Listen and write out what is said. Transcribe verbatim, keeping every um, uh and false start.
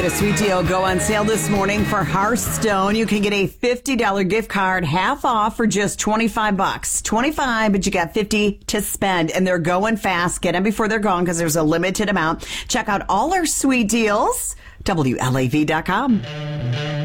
a sweet deal go on sale this morning for Hearthstone. You can get a fifty dollars gift card half off for just twenty-five bucks. twenty-five, but you got fifty to spend, and they're going fast. Get them before they're gone because there's a limited amount. Check out all our sweet deals, W L A V dot com.